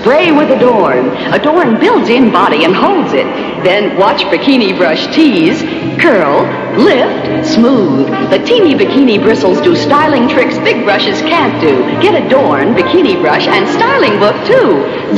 spray with Adorn. Adorn builds in body and holds it. Then watch Bikini Brush tease, curl, lift, smooth. The teeny bikini bristles do styling tricks big brushes can't do. Get Adorn, Bikini Brush, and styling book too.